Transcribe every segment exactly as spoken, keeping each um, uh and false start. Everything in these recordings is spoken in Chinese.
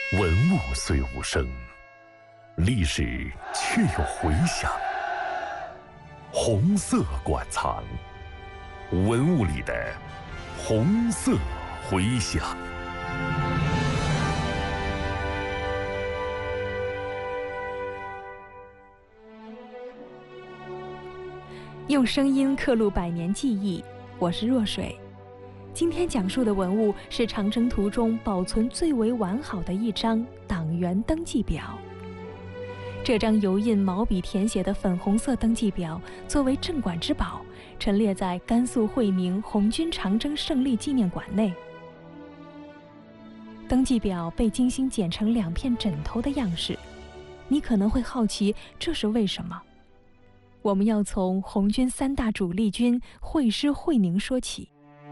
文物虽无声，历史却有回响。红色馆藏，文物里的红色回响。 用声音刻录百年记忆，我是若水。今天讲述的文物是长征途中保存最为完好的一张党员登记表。这张油印毛笔填写的粉红色登记表作为镇馆之宝，陈列在甘肃会宁红军长征胜利纪念馆内。登记表被精心剪成两片枕头的样式，你可能会好奇这是为什么。我们要从红军三大主力军会师会宁说起。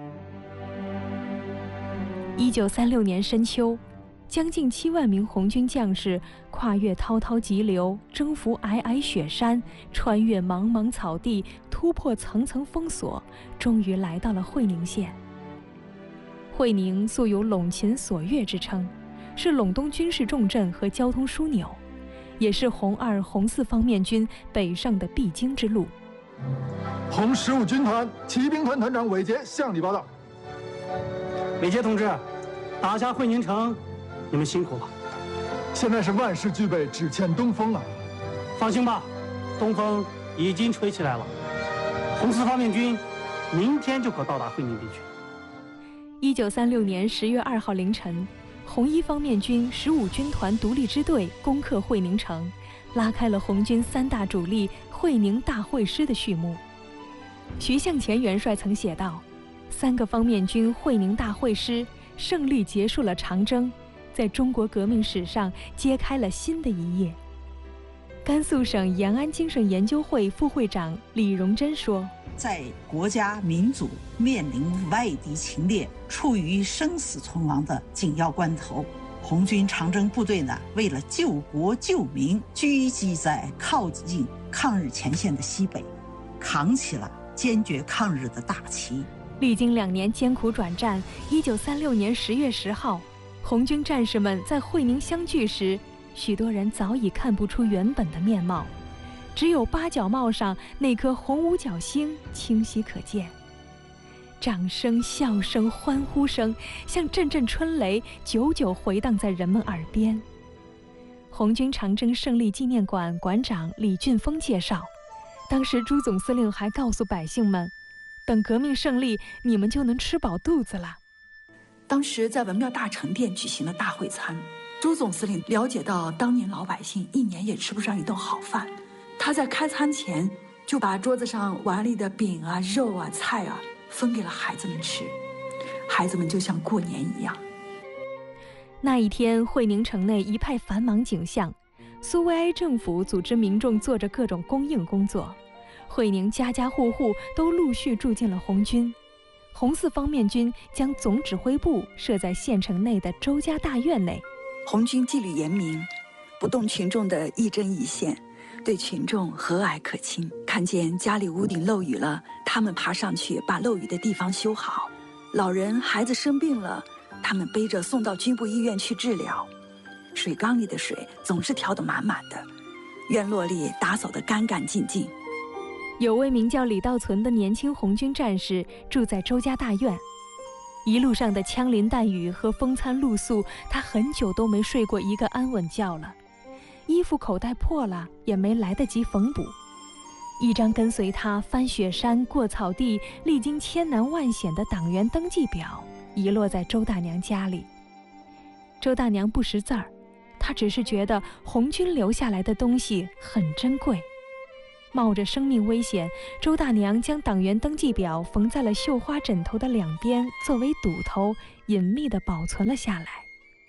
一九三六年深秋，将近七万名红军将士跨越滔滔急流，征服皑皑雪山，穿越茫茫草地，突破层层封锁，终于来到了会宁县。会宁素有陇秦锁钥之称，是陇东军事重镇和交通枢纽，也是红二、红四方面军北上的必经之路。 红十五军团骑兵团团长韦杰向你报道。 韦杰同志，打下会宁城，你们辛苦了。 现在是万事俱备，只欠东风啊！ 放心吧，东风已经吹起来了。红四方面军明天就可到达会宁地区。 一九三六年十月二号凌晨，红一方面军十五军团独立支队攻克会宁城，拉开了红军三大主力会宁大会师的序幕。徐向前元帅曾写道：三个方面军会宁大会师胜利结束了长征，在中国革命史上揭开了新的一页。甘肃省延安精神研究会副会长李荣珍说， 在国家民族面临外敌侵略，处于生死存亡的紧要关头，红军长征部队呢，为了救国救民，狙击在靠近抗日前线的西北，扛起了坚决抗日的大旗。 历经两年艰苦转战，一九三六年十月十号，红军战士们在会宁相聚时，许多人早已看不出原本的面貌，只有八角帽上那颗红五角星清晰可见。掌声、笑声、欢呼声像阵阵春雷，久久回荡在人们耳边。红军长征胜利纪念馆馆长李俊峰介绍，当时朱总司令还告诉百姓们，等革命胜利，你们就能吃饱肚子了。 当时在文庙大成殿举行了大会餐，朱总司令了解到当年老百姓一年也吃不上一顿好饭，他在开餐前就把桌子上碗里的饼啊、肉啊、菜啊分给了孩子们吃，孩子们就像过年一样。 那一天，会宁城内一派繁忙景象，苏维埃政府组织民众做着各种供应工作，会宁家家户户都陆续住进了红军。红四方面军将总指挥部设在县城内的周家大院内。 红军纪律严明，不动群众的亦正亦邪，对群众和蔼可亲。看见家里屋顶漏雨了，他们爬上去把漏雨的地方修好；老人孩子生病了，他们背着送到军部医院去治疗。水缸里的水总是调得满满的，院落里打扫得干干净净。 有位名叫李道存的年轻红军战士住在周家大院，一路上的枪林弹雨和风餐露宿，他很久都没睡过一个安稳觉了。衣服口袋破了，也没来得及缝补。一张跟随他翻雪山、过草地、历经千难万险的党员登记表遗落在周大娘家里。周大娘不识字儿，她只是觉得红军留下来的东西很珍贵。冒着生命危险，周大娘将党员登记表缝在了绣花枕头的两边，作为堵头，隐秘地保存了下来。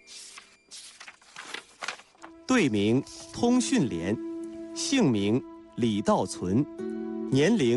队名通讯连，姓名李道存，年龄